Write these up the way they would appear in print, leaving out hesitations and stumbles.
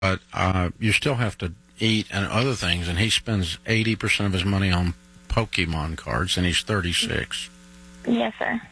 but you still have to eat and other things, and he spends 80% of his money on Pokemon cards, and he's 36. Yes, sir.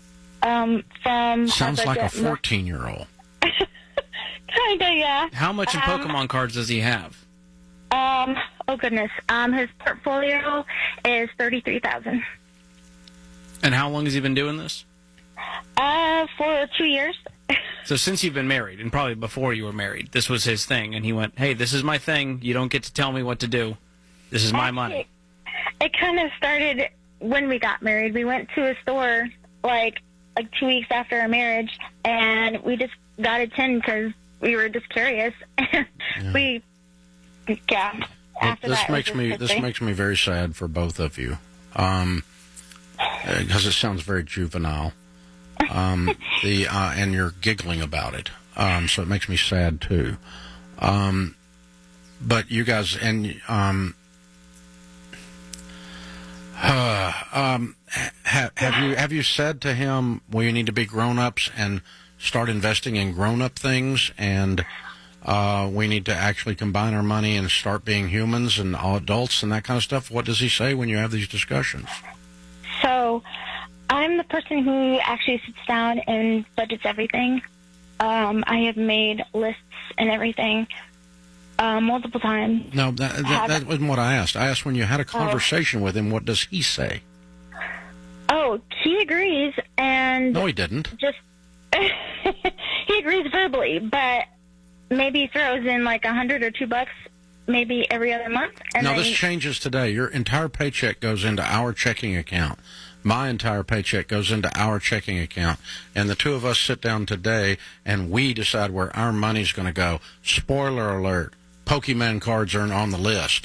Sounds like a 14-year-old. Kinda, yeah. How much in Pokemon cards does he have? Oh goodness. His portfolio is $33,000. And how long has he been doing this? For 2 years. So since you've been married, and probably before you were married, this was his thing, and he went, hey, this is my thing. You don't get to tell me what to do. This is my money. It kind of started when we got married. We went to a store like 2 weeks after our marriage, and we just got a tin because we were just curious. After this that, makes me very sad for both of you, because it sounds very juvenile. And you're giggling about it, so it makes me sad too. But you guys, and have you said to him, well, you need to be grown-ups and start investing in grown-up things, and we need to actually combine our money and start being humans and all adults and that kind of stuff? What does he say when you have these discussions? So I'm the person who actually sits down and budgets everything. I have made lists and everything multiple times. No, that wasn't what I asked. I asked when you had a conversation with him, what does he say? Oh, he agrees, and... No, he didn't. Just... he agrees verbally, but maybe throws in like $100 or $2 maybe every other month. And now, this changes today. Your entire paycheck goes into our checking account. My entire paycheck goes into our checking account. And the two of us sit down today, and we decide where our money's going to go. Spoiler alert, Pokemon cards are on the list.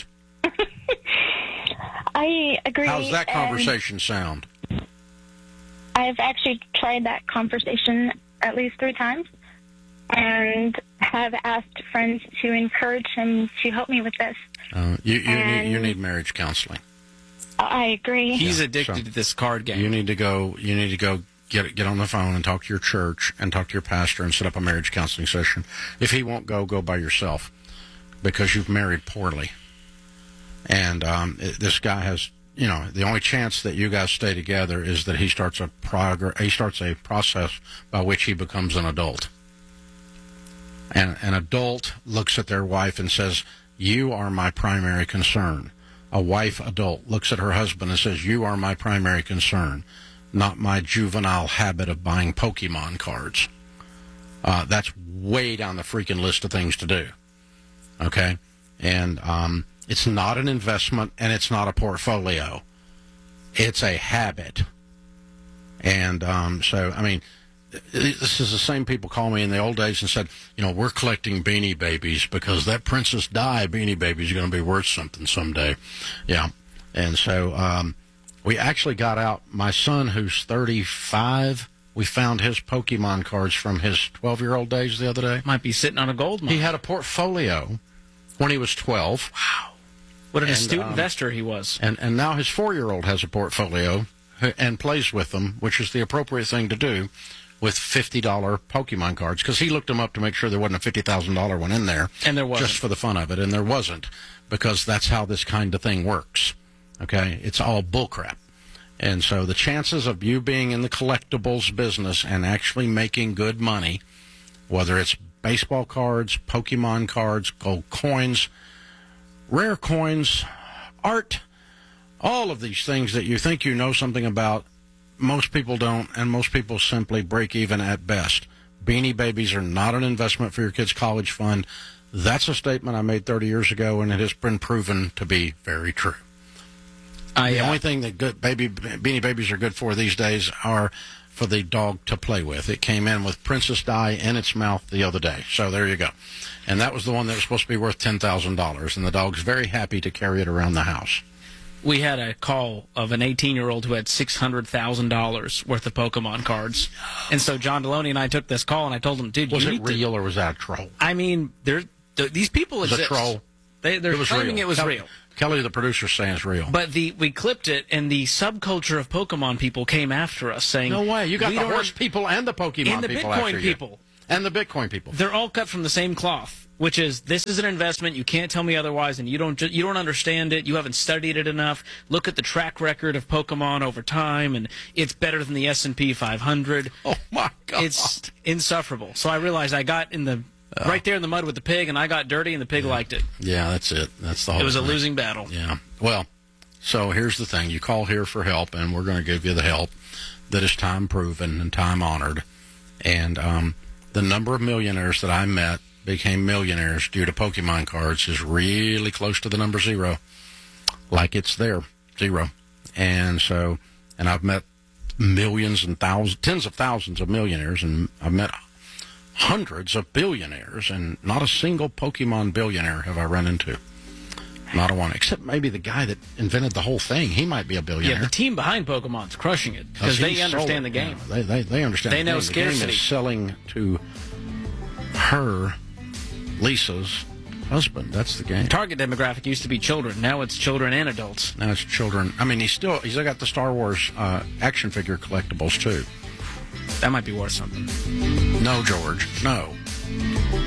I agree. How's that conversation sound? I've actually tried that conversation at least 3 times and have asked friends to encourage him to help me with this. You need marriage counseling. I agree. He's addicted to this card game. You need to go get on the phone and talk to your church and talk to your pastor and set up a marriage counseling session. If he won't go by yourself, because you've married poorly. And this guy has, the only chance that you guys stay together is that he starts a process by which he becomes an adult. And an adult looks at their wife and says, you are my primary concern. A wife adult looks at her husband and says, you are my primary concern, not my juvenile habit of buying Pokemon cards. That's way down the freaking list of things to do. Okay? And it's not an investment, and it's not a portfolio. It's a habit. And this is the same people call me in the old days and said, we're collecting Beanie Babies because that Princess Di Beanie Baby is going to be worth something someday. Yeah. And so we actually got out my son, who's 35. We found his Pokemon cards from his 12-year-old days the other day. Might be sitting on a gold mine. He had a portfolio when he was 12. Wow. What an astute investor he was. And now his 4-year-old has a portfolio and plays with them, which is the appropriate thing to do, with $50 Pokemon cards, because he looked them up to make sure there wasn't a $50,000 one in there. And there wasn't. Just for the fun of it, and there wasn't, because that's how this kind of thing works. Okay? It's all bullcrap. And so the chances of you being in the collectibles business and actually making good money, whether it's baseball cards, Pokemon cards, gold coins, rare coins, art, all of these things that you think you know something about, most people don't, and most people simply break even at best. Beanie Babies are not an investment for your kid's college fund. That's a statement I made 30 years ago, and it has been proven to be very true. The only thing that Beanie Babies are good for these days are for the dog to play with. It came in with Princess Di in its mouth the other day. So there you go. And that was the one that was supposed to be worth $10,000, and the dog's very happy to carry it around the house. We had a call of an 18-year-old who had $600,000 worth of Pokemon cards. And so John Deloney and I took this call, and I told him, dude, was it real or was that a troll? I mean, these people exist. It was a troll. They're claiming it was real. Kelly, the producer, saying it's real. But we clipped it, and the subculture of Pokemon people came after us, saying, no way, you got the horse people and the Pokemon and the people Bitcoin after people. And the Bitcoin people. They're all cut from the same cloth, which is, this is an investment. You can't tell me otherwise, and you don't understand it. You haven't studied it enough. Look at the track record of Pokemon over time, and it's better than the S&P 500. Oh, my God. It's insufferable. So I realized I got right there in the mud with the pig, and I got dirty, and the pig liked it. Yeah, that's it. That's the whole It was a thing. losing battle. Yeah. Well, so here's the thing. You call here for help, and we're going to give you the help that is time-proven and time-honored. And the number of millionaires that I met became millionaires due to Pokemon cards is really close to the number 0. Like it's there, 0. And so, and I've met millions and thousands, tens of thousands of millionaires, and I've met hundreds of billionaires, and not a single Pokemon billionaire have I run into. Not a one, except maybe the guy that invented the whole thing. He might be a billionaire. Yeah, the team behind Pokemon's crushing it because they understand the game. Yeah, they understand. They know the game. scarcity. The game is selling to her, Lisa's husband. That's the game. Target demographic used to be children. Now it's children and adults. Now it's children. I mean, he's got the Star Wars action figure collectibles too. That might be worth something. No, George, no.